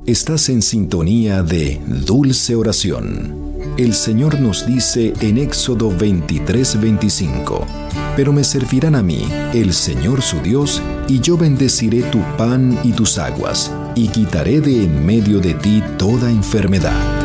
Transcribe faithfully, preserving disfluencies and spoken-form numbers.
Estás en sintonía de Dulce Oración. El Señor nos dice en Éxodo veintitrés veinticinco: pero me servirán a mí, el Señor su Dios, y yo bendeciré tu pan y tus aguas, y quitaré de en medio de ti toda enfermedad.